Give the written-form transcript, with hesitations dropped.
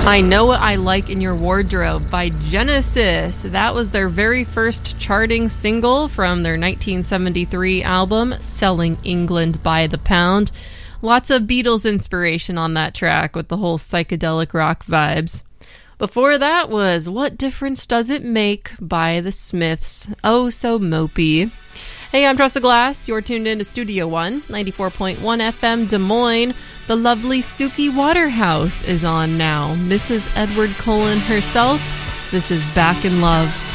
I Know What I Like in Your Wardrobe by Genesis. That was their very first charting single from their 1973 album, Selling England by the Pound. Lots of Beatles inspiration on that track with the whole psychedelic rock vibes. Before that was What Difference Does It Make by The Smiths. Oh, so mopey. Hey, I'm Tressa Glass. You're tuned in to Studio One, 94.1 FM Des Moines. The lovely Suki Waterhouse is on now. Mrs. Edward Cullen herself. This is Back in Love.